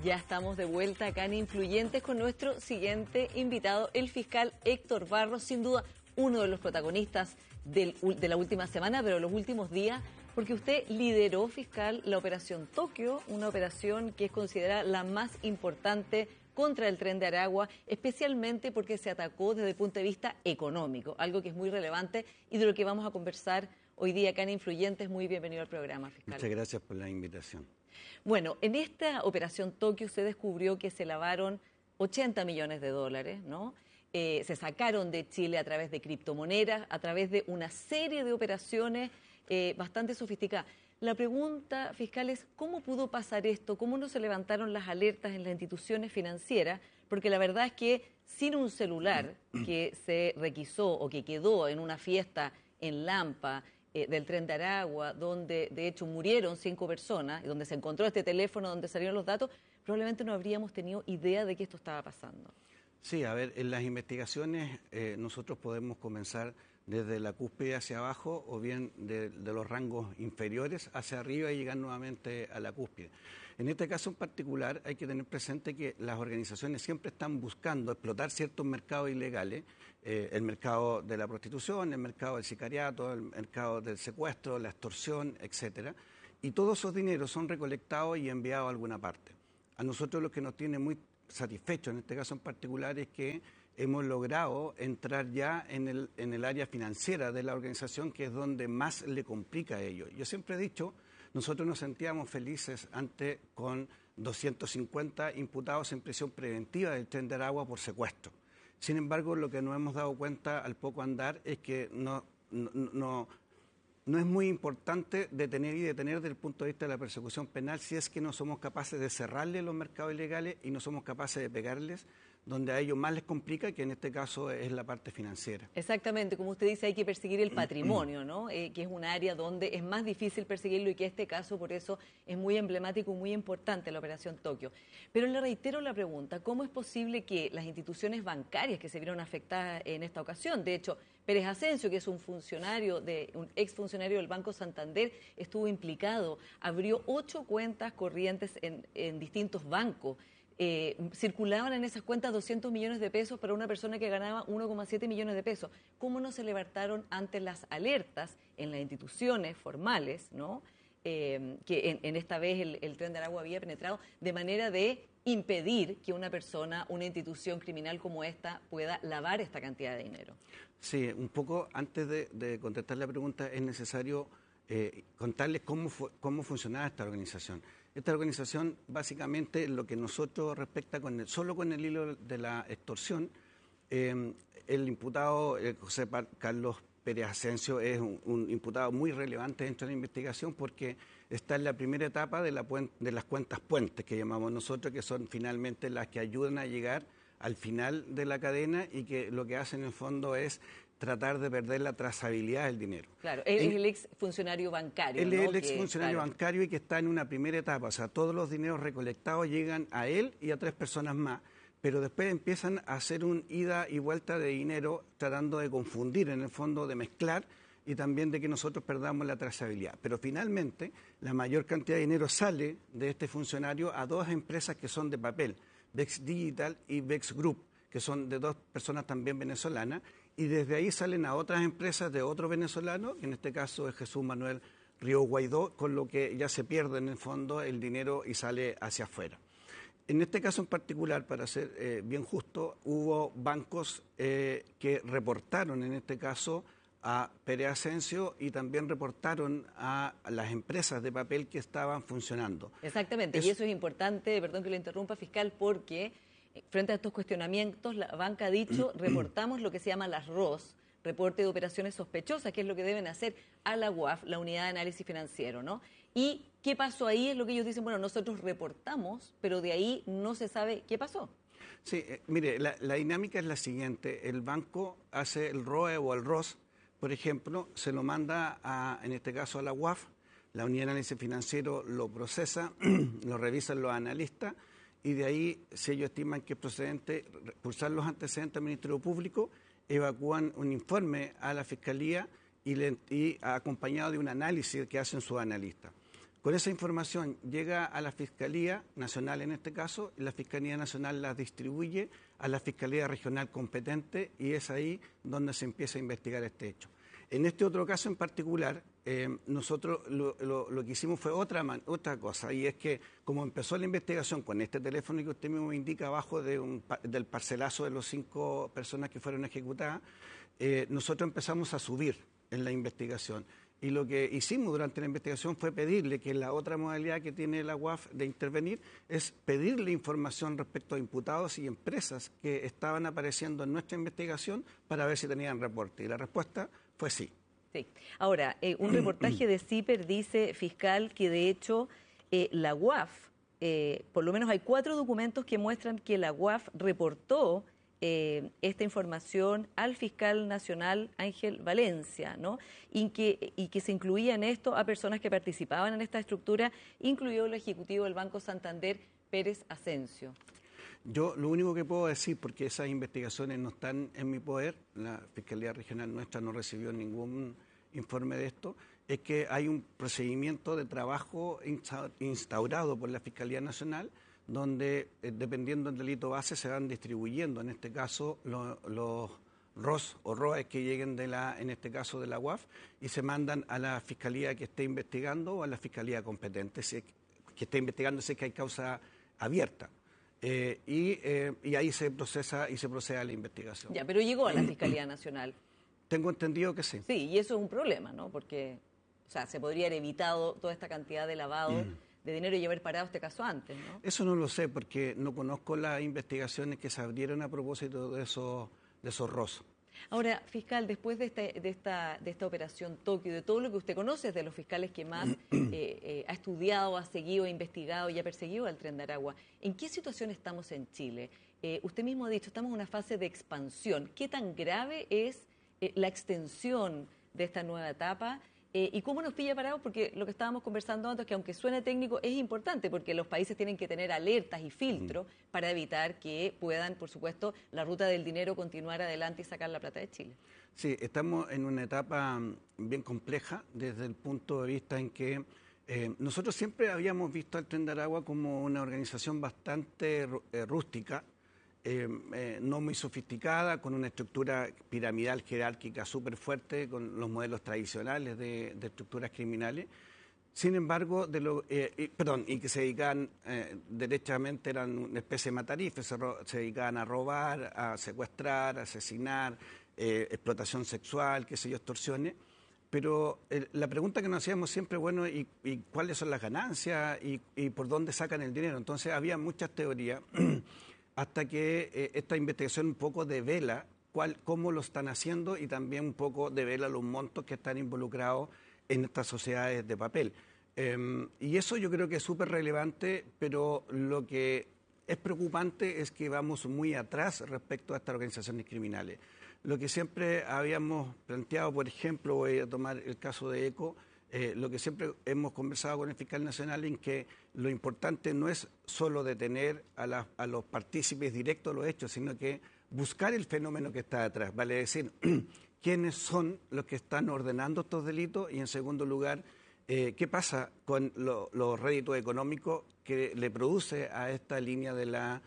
Ya estamos de vuelta acá en Influyentes con nuestro siguiente invitado, el fiscal Héctor Barros, sin duda uno de los protagonistas de la última semana, pero de los últimos días, porque usted lideró, fiscal, la Operación Tokio, una operación que es considerada la más importante contra el Tren de Aragua, especialmente porque se atacó desde el punto de vista económico, algo que es muy relevante y de lo que vamos a conversar hoy día acá en Influyentes. Muy bienvenido al programa, fiscal. Muchas gracias por la invitación. Bueno, en esta Operación Tokio usted descubrió que se lavaron 80 millones de dólares, ¿no? Se sacaron de Chile a través de criptomonedas, a través de una serie de operaciones bastante sofisticadas. La pregunta, fiscal, es ¿cómo pudo pasar esto? ¿Cómo no se levantaron las alertas en las instituciones financieras? Porque la verdad es que sin un celular que se requisó o que quedó en una fiesta en Lampa, del Tren de Aragua, donde de hecho murieron 5 personas, y donde se encontró este teléfono donde salieron los datos, probablemente no habríamos tenido idea de que esto estaba pasando. Sí, a ver, en las investigaciones nosotros podemos comenzar desde la cúspide hacia abajo o bien de los rangos inferiores hacia arriba y llegar nuevamente a la cúspide. En este caso en particular hay que tener presente que las organizaciones siempre están buscando explotar ciertos mercados ilegales, el mercado de la prostitución, el mercado del sicariato, el mercado del secuestro, la extorsión, etcétera, y todos esos dineros son recolectados y enviados a alguna parte. A nosotros lo que nos tiene muy satisfechos en este caso en particular es que hemos logrado entrar ya en el área financiera de la organización, que es donde más le complica a ellos. Yo siempre he dicho, nosotros nos sentíamos felices antes con 250 imputados en prisión preventiva del Tren de Aragua por secuestro. Sin embargo, lo que nos hemos dado cuenta al poco andar es que no es muy importante detener desde el punto de vista de la persecución penal si es que no somos capaces de cerrarle los mercados ilegales y no somos capaces de pegarles donde a ellos más les complica, que en este caso es la parte financiera. Exactamente, como usted dice, hay que perseguir el patrimonio, ¿no? Que es un área donde es más difícil perseguirlo y que este caso por eso es muy emblemático y muy importante la Operación Tokio. Pero le reitero la pregunta, ¿cómo es posible que las instituciones bancarias que se vieron afectadas en esta ocasión, de hecho, Pérez Ascencio, que es un exfuncionario del Banco Santander, estuvo implicado, abrió 8 cuentas corrientes en distintos bancos? Circulaban en esas cuentas 200 millones de pesos para una persona que ganaba 1,7 millones de pesos. ¿Cómo no se levantaron ante las alertas en las instituciones formales, ¿no? Que en esta vez el Tren de Aragua había penetrado de manera de impedir que una persona, una institución criminal como esta pueda lavar esta cantidad de dinero? Sí, un poco antes de contestar la pregunta es necesario contarles cómo funcionaba esta organización. Esta organización, básicamente, lo que nosotros respecta solo con el hilo de la extorsión, el imputado José Carlos Pérez Ascencio es un imputado muy relevante dentro de la investigación porque está en la primera etapa de las cuentas puentes que llamamos nosotros, que son finalmente las que ayudan a llegar al final de la cadena y que lo que hacen en el fondo es tratar de perder la trazabilidad del dinero. Claro, él es el ex funcionario bancario. Él ¿no? es el ex funcionario bancario y que está en una primera etapa, o sea, todos los dineros recolectados llegan a él y a 3 personas más, pero después empiezan a hacer un ida y vuelta de dinero tratando de confundir, en el fondo de mezclar y también de que nosotros perdamos la trazabilidad. Pero finalmente la mayor cantidad de dinero sale de este funcionario a 2 empresas que son de papel, Vex Digital y Vex Group, que son de 2 personas también venezolanas, y desde ahí salen a otras empresas de otro venezolano, que en este caso es Jesús Manuel Río Guaidó, con lo que ya se pierde en el fondo el dinero y sale hacia afuera. En este caso en particular, para ser bien justo, hubo bancos que reportaron en este caso a Pérez Ascencio y también reportaron a las empresas de papel que estaban funcionando. Exactamente, y eso es importante, perdón que lo interrumpa, fiscal, porque frente a estos cuestionamientos, la banca ha dicho, reportamos lo que se llama las ROS, reporte de operaciones sospechosas, que es lo que deben hacer a la UAF, la Unidad de Análisis Financiero, ¿no? ¿Y qué pasó ahí? Es lo que ellos dicen, bueno, nosotros reportamos, pero de ahí no se sabe qué pasó. Sí, mire, la dinámica es la siguiente, el banco hace el ROE o el ROS, por ejemplo, se lo manda, en este caso, a la UAF, la Unidad de Análisis Financiero lo procesa, lo revisan los analistas, y de ahí, si ellos estiman que es procedente, pulsar los antecedentes al Ministerio Público, evacúan un informe a la Fiscalía y acompañado de un análisis que hacen sus analistas. Con esa información llega a la Fiscalía Nacional en este caso, y la Fiscalía Nacional la distribuye a la Fiscalía Regional competente y es ahí donde se empieza a investigar este hecho. En este otro caso en particular, nosotros lo que hicimos fue otra cosa, y es que como empezó la investigación con este teléfono que usted mismo indica abajo del parcelazo de los 5 personas que fueron ejecutadas, nosotros empezamos a subir en la investigación. Y lo que hicimos durante la investigación fue pedirle que la otra modalidad que tiene la UAF de intervenir es pedirle información respecto a imputados y empresas que estaban apareciendo en nuestra investigación para ver si tenían reporte. Y la respuesta fue sí. Sí. Ahora, un reportaje de CIPER dice, fiscal, que de hecho la UAF, por lo menos hay 4 documentos que muestran que la UAF reportó esta información al fiscal nacional Ángel Valencia, ¿no? Y que se incluía en esto a personas que participaban en esta estructura, incluido el ejecutivo del Banco Santander, Pérez Asensio. Yo lo único que puedo decir, porque esas investigaciones no están en mi poder, la Fiscalía Regional nuestra no recibió ningún informe de esto, es que hay un procedimiento de trabajo instaurado por la Fiscalía Nacional donde, dependiendo del delito base, se van distribuyendo, en este caso, los ROS o ROEs que lleguen en este caso de la UAF, y se mandan a la Fiscalía que esté investigando o a la Fiscalía competente, que esté investigando si es que hay causa abierta. Y ahí se procesa y se procede a la investigación. Ya, pero llegó a la Fiscalía Nacional. Tengo entendido que sí. Sí, y eso es un problema, ¿no? Porque, o sea, se podría haber evitado toda esta cantidad de lavado de dinero y haber parado este caso antes, ¿no? Eso no lo sé porque no conozco las investigaciones que se abrieron a propósito de esos ROS. Ahora, fiscal, después de esta operación Tokio, de todo lo que usted conoce, es de los fiscales que más ha estudiado, ha seguido, ha investigado y ha perseguido al Tren de Aragua, ¿en qué situación estamos en Chile? Usted mismo ha dicho, estamos en una fase de expansión. ¿Qué tan grave es la extensión de esta nueva etapa? ¿Y cómo nos pilla parados? Porque lo que estábamos conversando antes, que aunque suene técnico, es importante porque los países tienen que tener alertas y filtros para evitar que puedan, por supuesto, la ruta del dinero continuar adelante y sacar la plata de Chile. Sí, estamos en una etapa bien compleja desde el punto de vista en que nosotros siempre habíamos visto al Tren de Aragua como una organización bastante rústica, no muy sofisticada, con una estructura piramidal jerárquica súper fuerte, con los modelos tradicionales de estructuras criminales. Sin embargo, y que se dedicaban, derechamente eran una especie de matarifes, se dedicaban a robar, a secuestrar, a asesinar, explotación sexual, qué sé yo, extorsiones. Pero la pregunta que nos hacíamos siempre, bueno, ¿y cuáles son las ganancias y por dónde sacan el dinero? Entonces había muchas teorías hasta que esta investigación un poco devela cómo lo están haciendo y también un poco devela los montos que están involucrados en estas sociedades de papel. Y eso yo creo que es súper relevante, pero lo que es preocupante es que vamos muy atrás respecto a estas organizaciones criminales. Lo que siempre habíamos planteado, por ejemplo, voy a tomar el caso de ECO, lo que siempre hemos conversado con el fiscal nacional en que lo importante no es solo detener a los partícipes directos de los hechos, sino que buscar el fenómeno que está detrás, vale decir, quiénes son los que están ordenando estos delitos y, en segundo lugar, qué pasa con los réditos económicos que le produce a esta línea de la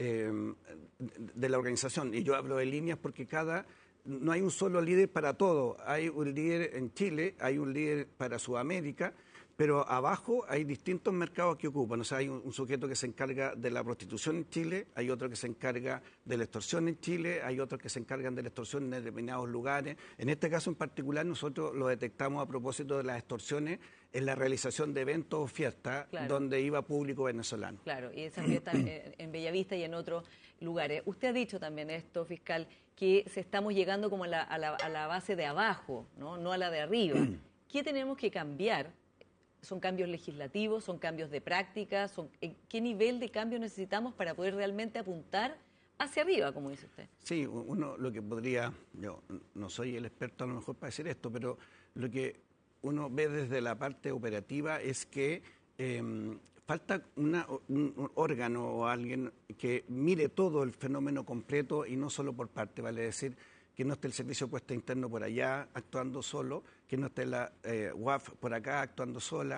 organización. Y yo hablo de líneas porque no hay un solo líder para todo. Hay un líder en Chile, hay un líder para Sudamérica, pero abajo hay distintos mercados que ocupan. O sea, hay un sujeto que se encarga de la prostitución en Chile, hay otro que se encarga de la extorsión en Chile, hay otros que se encargan de la extorsión en determinados lugares. En este caso en particular nosotros lo detectamos a propósito de las extorsiones en la realización de eventos o fiestas, claro, donde iba público venezolano. Claro, y esas fiestas en Bellavista y en otros lugares. Usted ha dicho también esto, fiscal, que estamos llegando como a la base de abajo, no a la de arriba. ¿Qué tenemos que cambiar? ¿Son cambios legislativos? ¿Son cambios de práctica? ¿Qué nivel de cambio necesitamos para poder realmente apuntar hacia arriba, como dice usted? Sí, uno lo que podría, yo no soy el experto a lo mejor para decir esto, pero lo que uno ve desde la parte operativa es que falta un órgano o alguien que mire todo el fenómeno completo y no solo por parte, vale decir, que no esté el Servicio de Puesta Interno por allá actuando solo, que no esté la UAF por acá actuando sola,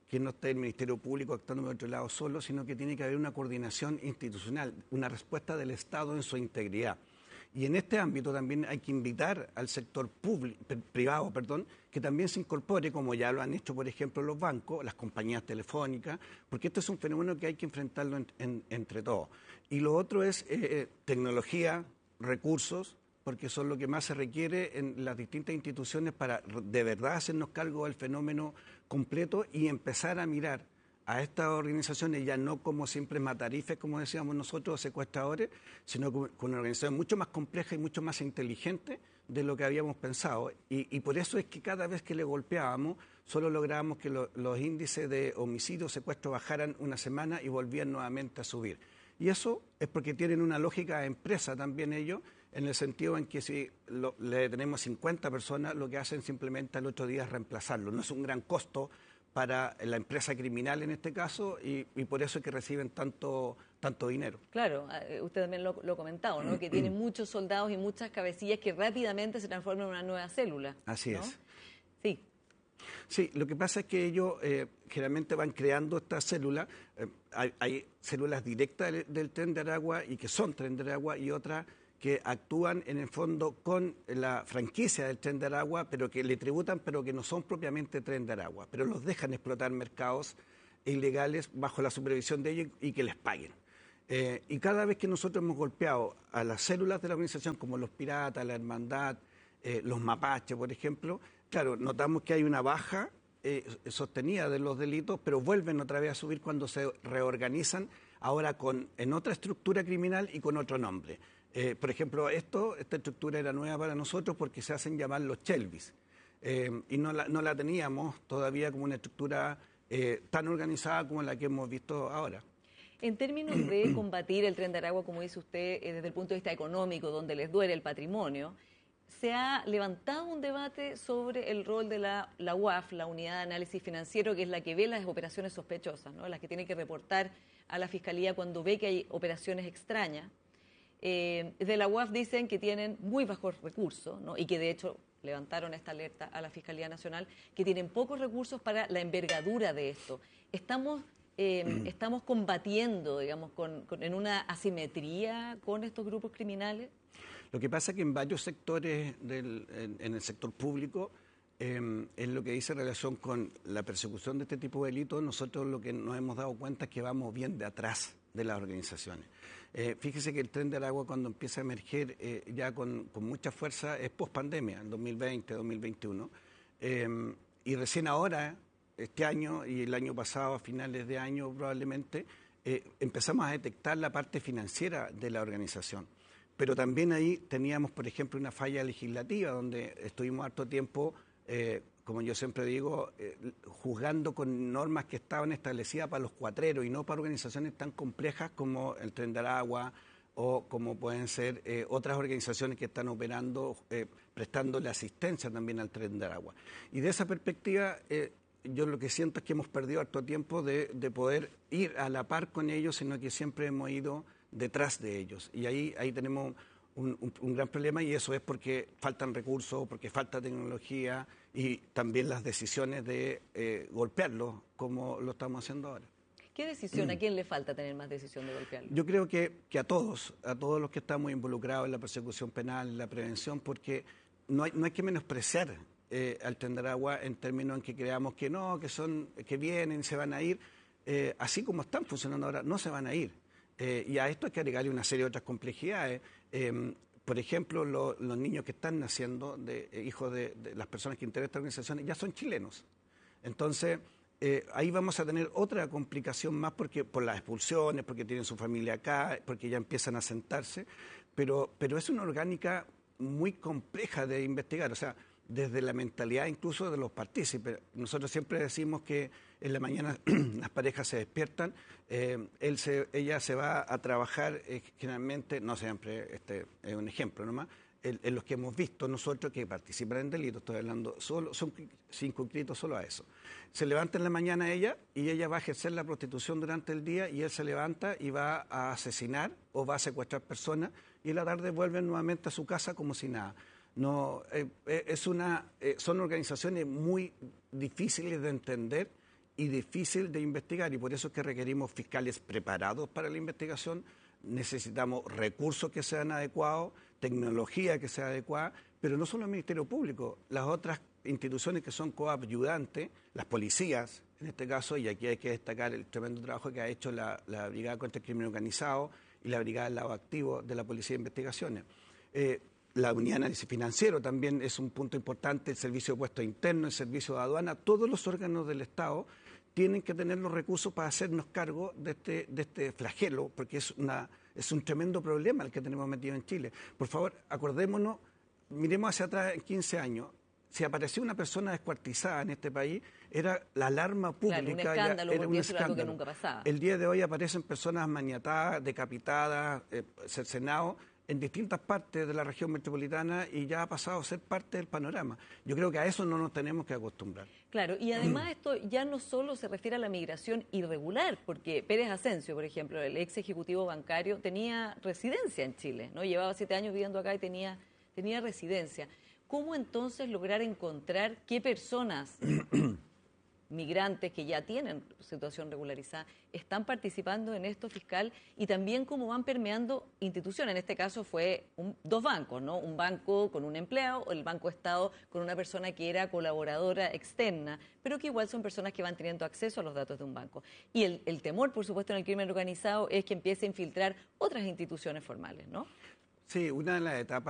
que no esté el Ministerio Público actuando por otro lado solo, sino que tiene que haber una coordinación institucional, una respuesta del Estado en su integridad. Y en este ámbito también hay que invitar al sector privado, que también se incorpore, como ya lo han hecho, por ejemplo, los bancos, las compañías telefónicas, porque este es un fenómeno que hay que enfrentarlo entre todos. Y lo otro es tecnología, recursos, porque son lo que más se requiere en las distintas instituciones para de verdad hacernos cargo del fenómeno completo y empezar a mirar a estas organizaciones ya no como simples matarifes, como decíamos nosotros, secuestradores, sino con una organización mucho más compleja y mucho más inteligente de lo que habíamos pensado. Y por eso es que cada vez que le golpeábamos, solo lográbamos que los índices de homicidio, secuestro bajaran una semana y volvían nuevamente a subir. Y eso es porque tienen una lógica de empresa también ellos, en el sentido en que si le tenemos 50 personas, lo que hacen simplemente al otro día es reemplazarlo. No es un gran costo para la empresa criminal en este caso y por eso es que reciben tanto dinero. Claro, usted también lo ha comentado, ¿no? Que tienen muchos soldados y muchas cabecillas que rápidamente se transforman en una nueva célula. Así ¿no? es. Sí. Sí, lo que pasa es que ellos generalmente van creando estas células. Hay células directas del Tren de Aragua y que son Tren de Aragua y otras que actúan en el fondo con la franquicia del Tren de Aragua, pero que le tributan, pero que no son propiamente Tren de Aragua, pero los dejan explotar mercados ilegales bajo la supervisión de ellos y que les paguen. Y cada vez que nosotros hemos golpeado a las células de la organización, como los piratas, la hermandad, los mapaches, por ejemplo, claro, notamos que hay una baja sostenida de los delitos, pero vuelven otra vez a subir cuando se reorganizan, ahora en otra estructura criminal y con otro nombre. Por ejemplo, esta estructura era nueva para nosotros porque se hacen llamar los Chelvis. Y no la teníamos todavía como una estructura tan organizada como la que hemos visto ahora. En términos de combatir el Tren de Aragua, como dice usted, desde el punto de vista económico, donde les duele el patrimonio, se ha levantado un debate sobre el rol de la UAF, la Unidad de Análisis Financiero, que es la que ve las operaciones sospechosas, ¿no? Las que tiene que reportar a la Fiscalía cuando ve que hay operaciones extrañas. De la UAF dicen que tienen muy bajos recursos, ¿no? Y que de hecho levantaron esta alerta a la Fiscalía Nacional, que tienen pocos recursos para la envergadura de esto. Estamos combatiendo, digamos, en una asimetría con estos grupos criminales. Lo que pasa es que en varios sectores en el sector público, en lo que dice en relación con la persecución de este tipo de delitos, nosotros lo que nos hemos dado cuenta es que vamos bien de atrás de las organizaciones. Fíjese que el Tren de Aragua cuando empieza a emerger ya con mucha fuerza es post-pandemia, en 2020, 2021, y recién ahora, este año y el año pasado, a finales de año probablemente, empezamos a detectar la parte financiera de la organización. Pero también ahí teníamos, por ejemplo, una falla legislativa donde estuvimos harto tiempo, como yo siempre digo, juzgando con normas que estaban establecidas para los cuatreros y no para organizaciones tan complejas como el Tren de Aragua o como pueden ser otras organizaciones que están operando, prestándole asistencia también al Tren de Aragua. Y de esa perspectiva, yo lo que siento es que hemos perdido harto tiempo de poder ir a la par con ellos, sino que siempre hemos ido detrás de ellos. Y ahí tenemos un gran problema y eso es porque faltan recursos, porque falta tecnología y también las decisiones de golpearlos como lo estamos haciendo ahora. ¿Qué decisión? ¿A quién le falta tener más decisión de golpearlo? Yo creo que a todos los que estamos involucrados en la persecución penal, en la prevención, porque no hay que menospreciar al Tren de Aragua en términos en que creamos que no, que vienen, se van a ir. Así como están funcionando ahora, no se van a ir. Y a esto hay que agregarle una serie de otras complejidades. Por ejemplo, los niños que están naciendo, hijos de las personas que integran estas organizaciones, ya son chilenos. Entonces, ahí vamos a tener otra complicación más por las expulsiones, porque tienen su familia acá, porque ya empiezan a sentarse. Pero es una orgánica muy compleja de investigar. O sea, desde la mentalidad incluso de los partícipes.Nosotros siempre decimos que en la mañana las parejas se despiertan, ella se va a trabajar generalmente, no siempre, este es un ejemplo nomás, en los que hemos visto nosotros que participan en delitos, estoy hablando, son circunscritos solo a eso. Se levanta en la mañana ella y ella va a ejercer la prostitución durante el día y él se levanta y va a asesinar o va a secuestrar personas y en la tarde vuelven nuevamente a su casa como si nada. Son organizaciones muy difíciles de entender y difícil de investigar, y por eso es que requerimos fiscales preparados para la investigación. Necesitamos recursos que sean adecuados, tecnología que sea adecuada, pero no solo el Ministerio Público, las otras instituciones que son coayudantes, las policías, en este caso, y aquí hay que destacar el tremendo trabajo que ha hecho la Brigada contra el Crimen Organizado y la Brigada del Lado Activo de la Policía de Investigaciones. La unidad de análisis financiero también es un punto importante, el servicio de puestos internos, el servicio de aduana, todos los órganos del Estado tienen que tener los recursos para hacernos cargo de este flagelo, porque es un tremendo problema el que tenemos metido en Chile. Por favor, acordémonos, miremos hacia atrás en 15 años. Si aparecía una persona descuartizada en este país, era la alarma pública. Claro, un escándalo, era un porque eso era algo que escándalo. nunca pasaba. El día de hoy aparecen personas maniatadas, decapitadas, cercenados en distintas partes de la región metropolitana y ya ha pasado a ser parte del panorama. Yo creo que a eso no nos tenemos que acostumbrar. Claro, y además esto ya no solo se refiere a la migración irregular, porque Pérez Asensio, por ejemplo, el ex ejecutivo bancario, tenía residencia en Chile, ¿no? Llevaba 7 años viviendo acá y tenía residencia. ¿Cómo entonces lograr encontrar qué personas migrantes que ya tienen situación regularizada están participando en esto fiscal y también cómo van permeando instituciones? En este caso fue dos bancos, ¿no? Un banco con un empleado, o el Banco Estado con una persona que era colaboradora externa, pero que igual son personas que van teniendo acceso a los datos de un banco. Y el temor, por supuesto, en el crimen organizado es que empiece a infiltrar otras instituciones formales, ¿no? Sí, una de las etapas